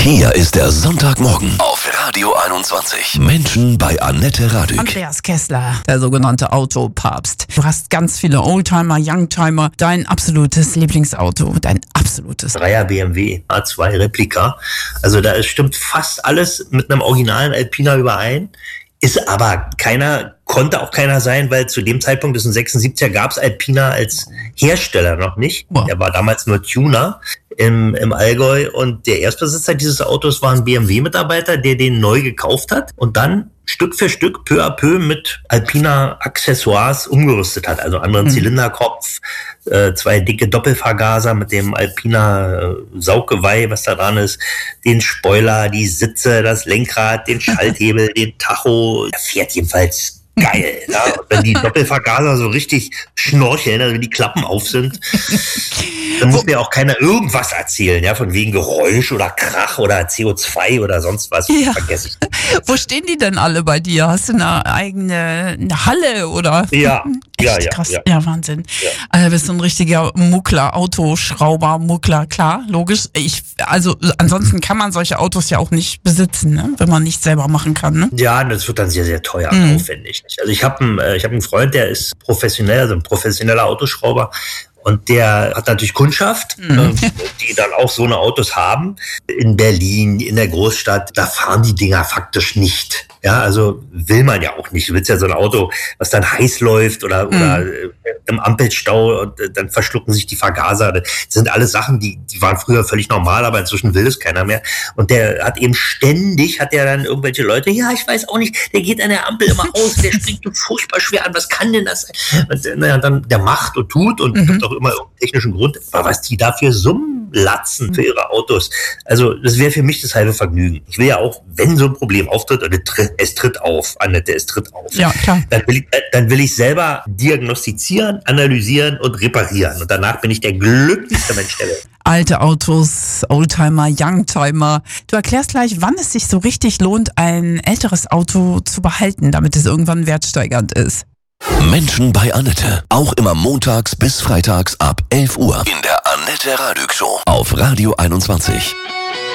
Hier ist der Sonntagmorgen auf Radio 21. Menschen bei Annette Radück. Andreas Kessler, der sogenannte Autopapst. Du hast ganz viele Oldtimer, Youngtimer. Dein absolutes Lieblingsauto, dein absolutes. 3er BMW A2 Replika. Also da stimmt fast alles mit einem originalen Alpina überein. Ist aber konnte auch keiner sein, weil zu dem Zeitpunkt, das ist ein 76er, gab es Alpina als Hersteller noch nicht. Wow. Der war damals nur Tuner im Allgäu und der Erstbesitzer dieses Autos war ein BMW-Mitarbeiter, der den neu gekauft hat und dann Stück für Stück, peu à peu mit Alpina-Accessoires umgerüstet hat. Also anderen Zylinderkopf, 2 dicke Doppelvergaser mit dem Alpina Sauggeweih, was da dran ist, den Spoiler, die Sitze, das Lenkrad, den Schalthebel, den Tacho. Er fährt jedenfalls geil. Ja? Und wenn die Doppelvergaser so richtig schnorcheln, also wenn die Klappen auf sind, dann muss mir auch keiner irgendwas erzählen, ja, von wegen Geräusch oder Krach oder CO2 oder sonst was. Ja. Vergesse ich. Wo stehen die denn alle bei dir? Hast du eine eigene Halle oder? Ja, Echt ja, krass. ja. Ja, Wahnsinn. Ja. Also bist du ein richtiger Muckler, Autoschrauber, Muckler, klar, logisch. Also ansonsten kann man solche Autos ja auch nicht besitzen, ne? Wenn man nicht selber machen kann, ne? Ja, das wird dann sehr, sehr teuer und aufwendig. Also ich habe einen Freund, der ist professionell, also ein professioneller Autoschrauber. Und der hat natürlich Kundschaft, die dann auch so eine Autos haben. In Berlin, in der Großstadt, da fahren die Dinger faktisch nicht. Ja, also will man ja auch nicht. Du willst ja so ein Auto, was dann heiß läuft oder im Ampelstau und dann verschlucken sich die Vergaser. Das sind alles Sachen, die waren früher völlig normal, aber inzwischen will es keiner mehr. Und der hat eben ständig, hat der dann irgendwelche Leute, ja, ich weiß auch nicht, der geht an der Ampel immer aus, der springt so furchtbar schwer an, was kann denn das sein? Und dann der macht und tut und gibt auch immer irgendeinen technischen Grund. Aber was die dafür Summen latzen für ihre Autos, also das wäre für mich das halbe Vergnügen. Ich will ja auch, wenn so ein Problem auftritt, und es tritt auf, Annette, es tritt auf. Ja, klar. Dann will ich selber diagnostizieren, analysieren und reparieren. Und danach bin ich der glücklichste Mensch der Welt. Alte Autos, Oldtimer, Youngtimer. Du erklärst gleich, wann es sich so richtig lohnt, ein älteres Auto zu behalten, damit es irgendwann wertsteigernd ist. Menschen bei Annette. Auch immer montags bis freitags ab 11 Uhr. In der Annette Radück Show auf Radio 21.